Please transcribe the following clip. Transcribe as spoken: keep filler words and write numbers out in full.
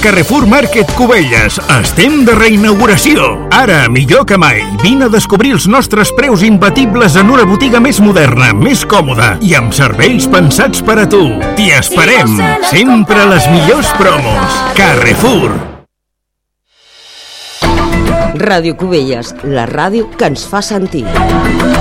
Carrefour Market Cubelles. Estem de reinauguració. Ara, millor que mai, vine a descobrir els nostres preus imbatibles en una botiga més moderna, més còmoda i amb serveis pensats per a tu. T'hi esperem. Sempre les millors promos. Carrefour. Ràdio Cubelles, la ràdio que ens fa sentir.